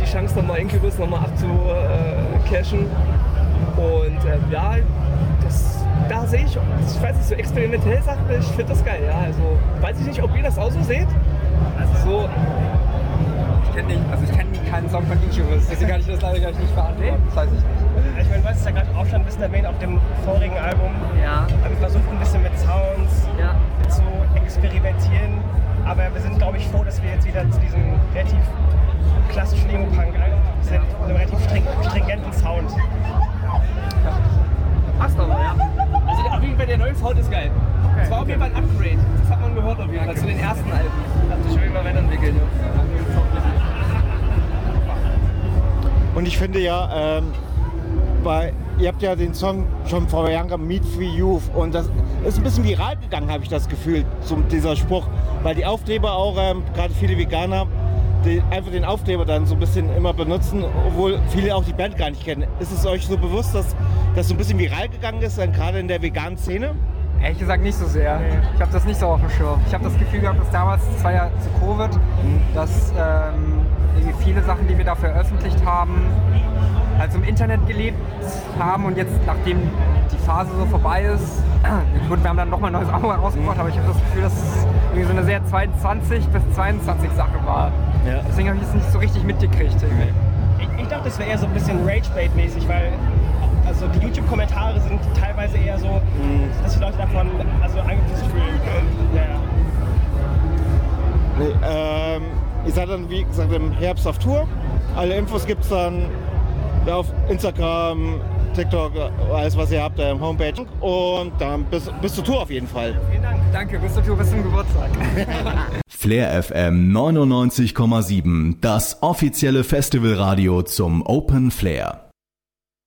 Chance, nochmal Incubus nochmal abzucashen. Und da sehe ich weiß nicht, so experimentell Sachen, ich finde das geil. Ja, also weiß ich nicht, ob ihr das auch so seht. Also so. Ich kenne keinen Song von Incubus, deswegen kann ich das leider nicht beantworten. Das weiß ich nicht. Ich meine, du hast es ja gerade auch schon ein bisschen erwähnt auf dem vorigen Album. Ja. Wir versuchen ein bisschen mit Sounds zu experimentieren. Aber wir sind, glaube ich, froh, dass wir jetzt wieder zu diesem relativ klassischen Emo-Punk sind, mit einem relativ stringenten Sound. Passt aber, ja. Also auf jeden Fall der neue Sound ist geil. Okay. Das war auf jeden Fall ein Upgrade. Das hat man gehört auf jeden Fall zu den ersten Alben. Hat sich schon immer weiterentwickelt. Und ich finde ja, weil ihr habt ja den Song schon vor Jahren Meat Free Youth und das ist ein bisschen viral gegangen, habe ich das Gefühl, dieser Spruch, weil die Aufkleber auch, gerade viele Veganer, einfach den Aufkleber dann so ein bisschen immer benutzen, obwohl viele auch die Band gar nicht kennen. Ist es euch so bewusst, dass das so ein bisschen viral gegangen ist, dann gerade in der veganen Szene? Ehrlich gesagt nicht so sehr. Ich habe das nicht so auf dem Schirm. Ich habe das Gefühl gehabt, dass damals, das war ja zu Covid, dass irgendwie viele Sachen, die wir da veröffentlicht haben, also im Internet gelebt haben und jetzt, nachdem die Phase so vorbei ist, gut, wir haben dann nochmal ein neues Album rausgebracht, aber ich habe das Gefühl, dass es irgendwie so eine sehr 22 bis 22 Sache war. Ja. Deswegen habe ich es nicht so richtig mitgekriegt. Ich dachte, das wäre eher so ein bisschen Rage-Bait-mäßig, weil also die YouTube-Kommentare sind teilweise eher so, dass die Leute davon angepisst fühlen. Ihr seid dann, wie gesagt, im Herbst auf Tour. Alle Infos gibt es dann auf Instagram, TikTok, alles was ihr habt, Homepage. Und dann bis zur Tour auf jeden Fall. Vielen Dank. Danke, bis zur Tour, bis zum Geburtstag. Flair FM 99,7, das offizielle Festivalradio zum Open Flair.